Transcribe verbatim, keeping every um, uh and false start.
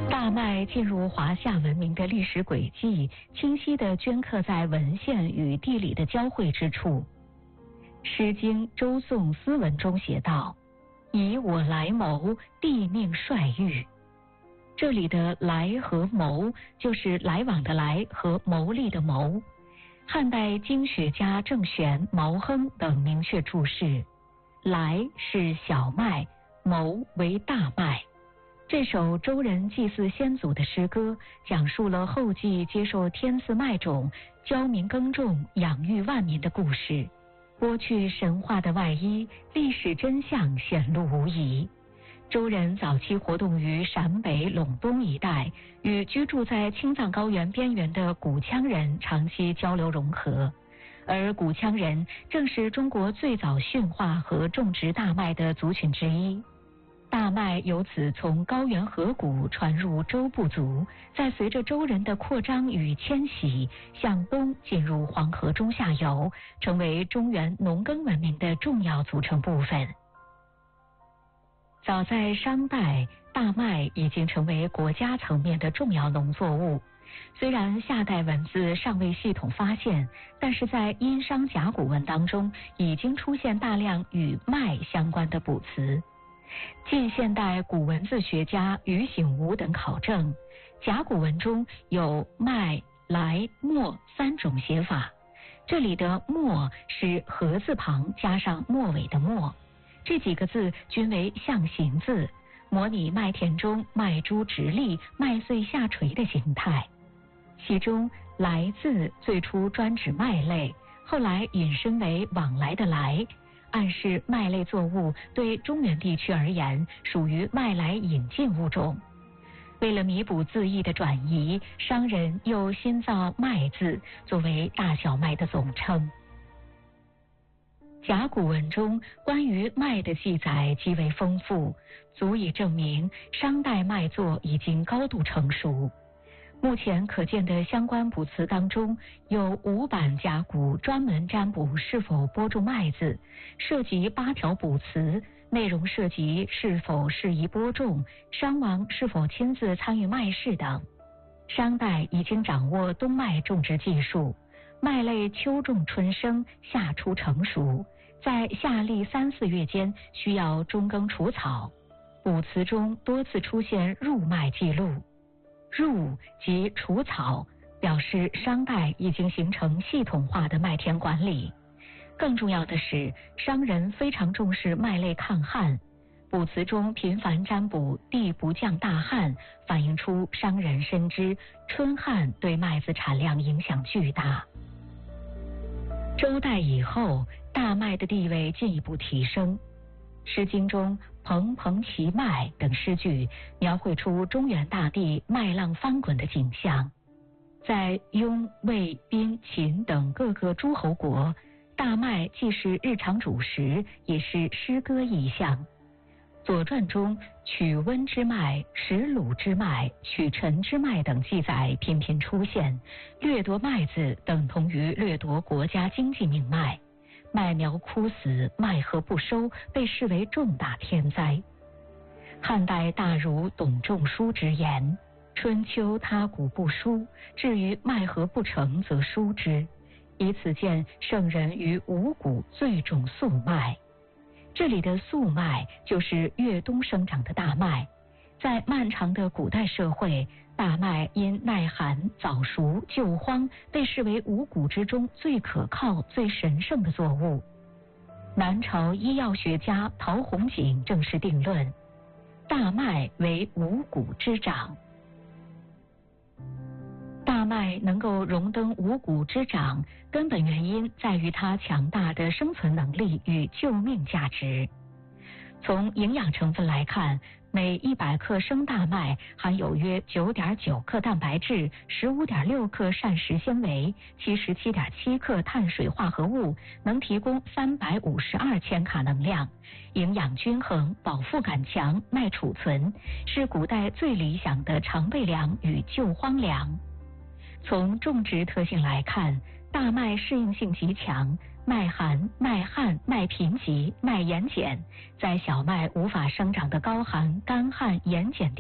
大麦进入华夏文明的历史轨迹，清晰地镌刻在文献与地理的交汇之处。《诗经·周颂·思文》中写道：“以我来谋，地命率遇。”这里的来和谋就是来往的来和谋利的谋。汉代经学家郑玄、毛亨等明确注释，来是小麦，谋为大麦。这首周人祭祀先祖的诗歌，讲述了后继接受天赐麦种、教民耕种、养育万民的故事。剥去神话的外衣，历史真相显露无遗。周人早期活动于陕北、陇东一带，与居住在青藏高原边缘的古羌人长期交流融合，而古羌人正是中国最早驯化和种植大麦的族群之一。大麦由此从高原河谷传入周部族，再随着周人的扩张与迁徙，向东进入黄河中下游，成为中原农耕文明的重要组成部分。早在商代，大麦已经成为国家层面的重要农作物。虽然夏代文字尚未系统发现，但是在殷商甲骨文当中已经出现大量与麦相关的卜辞。近现代古文字学家于醒吾等考证，甲骨文中有麦、来、墨三种写法，这里的墨是禾字旁加上末尾的末，这几个字均为象形字，模拟麦田中麦株直立、麦穗下垂的形态。其中来字最初专指麦类，后来引申为往来的来，暗示麦类作物对中原地区而言属于外来引进物种。为了弥补字义的转移，商人又新造麦字作为大小麦的总称。甲骨文中关于麦的记载极为丰富，足以证明商代麦作已经高度成熟。目前可见的相关卜辞当中，有五版甲骨专门占卜是否播种麦子，涉及八条卜辞，内容涉及是否适宜播种、商王是否亲自参与麦事等。商代已经掌握冬麦种植技术，麦类秋种春生，夏初成熟，在夏历三四月间需要中耕除草。卜辞中多次出现入麦记录。入即除草，表示商代已经形成系统化的麦田管理。更重要的是，商人非常重视麦类抗旱，卜辞中频繁占卜地不降大旱，反映出商人深知春旱对麦子产量影响巨大。周代以后，大麦的地位进一步提升。《诗经》中蓬蓬其麦等诗句描绘出中原大地麦浪翻滚的景象。在雍、魏、宾、秦等各个诸侯国，大麦既是日常主食，也是诗歌意象。《左传》中取温之麦、食鲁之麦、取陈之麦等记载频频出现，掠夺麦子等同于掠夺国家经济命脉。麦苗枯死，麦禾不收，被视为重大天灾。汉代大儒董仲舒直言：春秋他谷不疏，至于麦禾不成则疏之，以此见圣人于五谷最重粟麦。这里的粟麦就是越冬生长的大麦。在漫长的古代社会，大麦因耐寒、早熟、救荒，被视为五谷之中最可靠、最神圣的作物。南朝医药学家陶弘景正式定论：大麦为五谷之长。大麦能够荣登五谷之长，根本原因在于它强大的生存能力与救命价值。从营养成分来看，每一百克生大麦含有约九点九克蛋白质、十五点六克膳食纤维、七十七点七克碳水化合物，能提供三百五十二千卡能量，营养均衡，饱腹感强，耐储存，是古代最理想的常备粮与救荒粮。从种植特性来看，大麦适应性极强，耐寒、耐旱、耐贫瘠、耐盐碱，在小麦无法生长的高寒、干旱、盐碱地